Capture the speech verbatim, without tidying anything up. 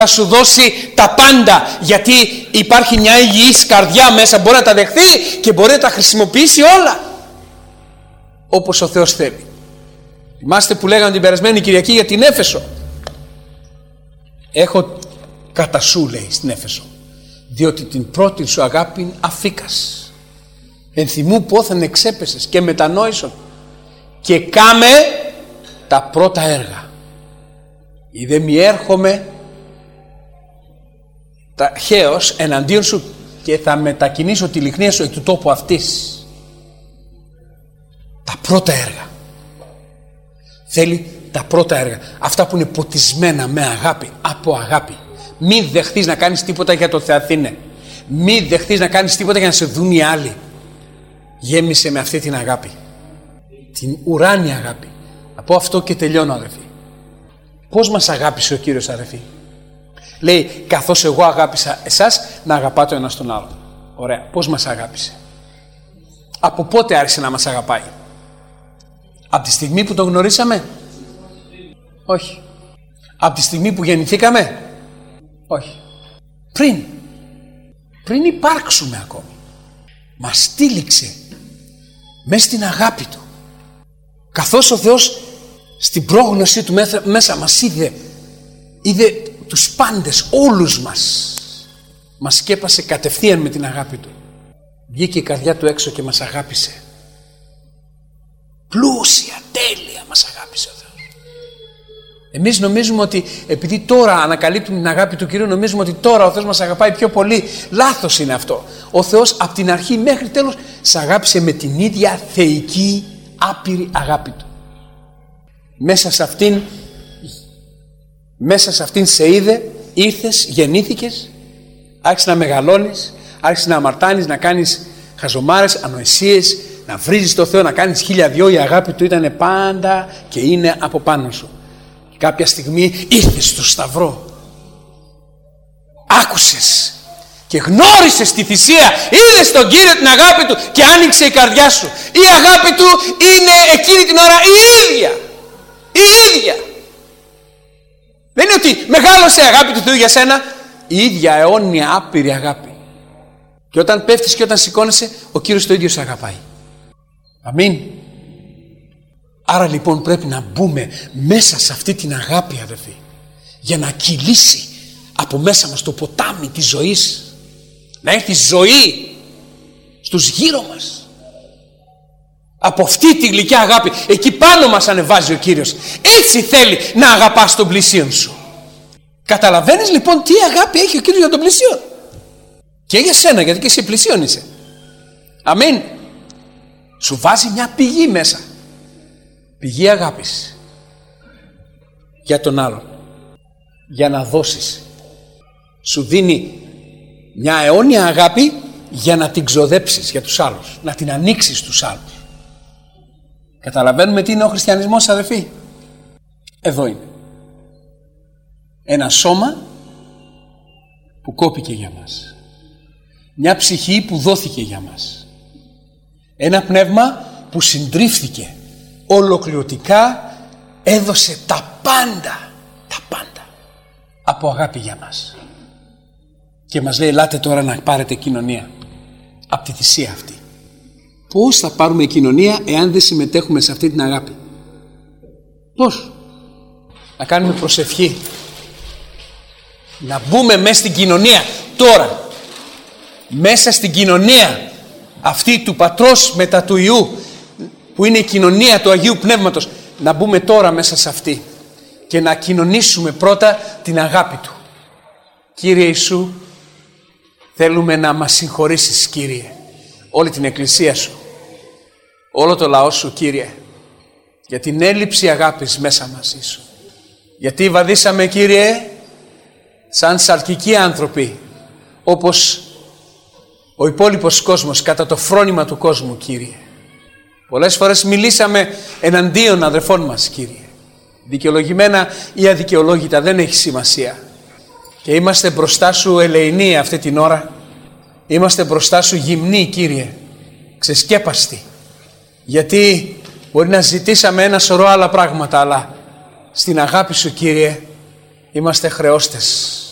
θα σου δώσει τα πάντα, γιατί υπάρχει μια υγιής καρδιά μέσα, μπορεί να τα δεχθεί και μπορεί να τα χρησιμοποιήσει όλα όπως ο Θεός θέλει. Θυμάστε που λέγανε την περασμένη Κυριακή για την Έφεσο? Έχω κατά σου, λέει στην Έφεσο, διότι την πρώτη σου αγάπη αφήκας. Ενθυμού πόθεν εξέπεσες και μετανόησον και κάμε τα πρώτα έργα. Είδε μη έρχομαι ταχαίως εναντίον σου και θα μετακινήσω τη λιχνία σου εκ του τόπου αυτής. Τα πρώτα έργα. Θέλει τα πρώτα έργα, αυτά που είναι ποτισμένα με αγάπη, από αγάπη. Μην δεχθείς να κάνεις τίποτα για το Θεαθήνε. Μην δεχθείς να κάνεις τίποτα για να σε δουν οι άλλοι. Γέμισε με αυτή την αγάπη, την ουράνια αγάπη. Από αυτό και τελειώνω, αδερφοί. Πώς μας αγάπησε ο Κύριος, αδερφοί? Λέει, καθώς εγώ αγάπησα εσάς, να αγαπάτε ο ένας τον άλλον. Ωραία. Πώς μας αγάπησε? Από πότε άρχισε να μας αγαπάει? Από τη στιγμή που τον γνωρίσαμε? Όχι. Από τη στιγμή που γεννηθήκαμε? Όχι. Πριν. Πριν υπάρξουμε ακόμη. Μας στήλιξε μέσα στην αγάπη Του. Καθώς ο Θεός στην πρόγνωσή Του μέσα, μέσα μας είδε, είδε τους πάντες, όλους μας, μας σκέπασε κατευθείαν με την αγάπη Του. Βγήκε η καρδιά Του έξω και μας αγάπησε. Πλούσια, τέλεια μας αγάπησε ο Θεός. Εμείς νομίζουμε ότι επειδή τώρα ανακαλύπτουμε την αγάπη του Κυρίου, νομίζουμε ότι τώρα ο Θεός μας αγαπάει πιο πολύ. Λάθος είναι αυτό. Ο Θεός από την αρχή μέχρι τέλος σε αγάπησε με την ίδια θεϊκή άπειρη αγάπη Του. Μέσα σε αυτήν, μέσα σε αυτήν σε είδε, ήρθες, γεννήθηκες, άρχισες να μεγαλώνεις, άρχισες να αμαρτάνεις, να κάνεις χαζομάρες, ανοησίες, να βρίζεις το Θεό, να κάνεις χίλια δυο. Η αγάπη Του ήταν πάντα και είναι από πάνω σου. Κάποια στιγμή ήρθες στο Σταυρό, άκουσες και γνώρισες τη θυσία, είδες τον Κύριο, την αγάπη Του και άνοιξε η καρδιά σου. Η αγάπη Του είναι εκείνη την ώρα η ίδια. Η ίδια. Δεν είναι ότι μεγάλωσε η αγάπη του Θεού για σένα. Η ίδια αιώνια άπειρη αγάπη. Και όταν πέφτεις και όταν σηκώνεσαι, ο Κύριος το ίδιο σε αγαπάει. Αμήν. Άρα λοιπόν πρέπει να μπούμε μέσα σε αυτή την αγάπη, αδερφοί, για να κυλήσει από μέσα μας το ποτάμι της ζωής. Να έρθει ζωή στους γύρω μας. Από αυτή τη γλυκιά αγάπη, εκεί πάνω μας ανεβάζει ο Κύριος. Έτσι θέλει να αγαπάς τον πλησίον σου. Καταλαβαίνεις λοιπόν τι αγάπη έχει ο Κύριος για τον πλησίον. Και για σένα, γιατί και εσύ πλησίον είσαι. Αμήν. Σου βάζει μια πηγή μέσα. Πηγή αγάπης. Για τον άλλον. Για να δώσεις. Σου δίνει μια αιώνια αγάπη για να την ξοδέψεις για τους άλλους. Να την ανοίξεις στους άλλους. Καταλαβαίνουμε τι είναι ο χριστιανισμός, αδελφοί? Εδώ είναι. Ένα σώμα που κόπηκε για μας. Μια ψυχή που δόθηκε για μας. Ένα πνεύμα που συντρίφθηκε. Ολοκληρωτικά έδωσε τα πάντα. Τα πάντα. Από αγάπη για μας. Και μας λέει, ελάτε τώρα να πάρετε κοινωνία. Από τη θυσία αυτή. Πώς θα πάρουμε κοινωνία εάν δεν συμμετέχουμε σε αυτή την αγάπη? Πώς? Να κάνουμε προσευχή. Να μπούμε μέσα στην κοινωνία τώρα. Μέσα στην κοινωνία αυτή του Πατρός μετά του Υιού, που είναι η κοινωνία του Αγίου Πνεύματος. Να μπούμε τώρα μέσα σε αυτή και να κοινωνήσουμε πρώτα την αγάπη Του. Κύριε Ιησού, θέλουμε να μας συγχωρήσεις, Κύριε, όλη την εκκλησία Σου, όλο το λαό Σου, Κύριε, για την έλλειψη αγάπης μέσα μας, Ιησού. Γιατί βαδίσαμε, Κύριε, σαν σαρκικοί άνθρωποι, όπως ο υπόλοιπος κόσμος, κατά το φρόνημα του κόσμου, Κύριε. Πολλές φορές μιλήσαμε εναντίον αδερφών μας, Κύριε. Δικαιολογημένα ή αδικαιολόγητα, δεν έχει σημασία. Και είμαστε μπροστά Σου ελεηνοί αυτή την ώρα. Είμαστε μπροστά Σου γυμνοί, Κύριε, ξεσκέπαστοι. Γιατί μπορεί να ζητήσαμε ένα σωρό άλλα πράγματα, αλλά στην αγάπη Σου, Κύριε, είμαστε χρεώστες.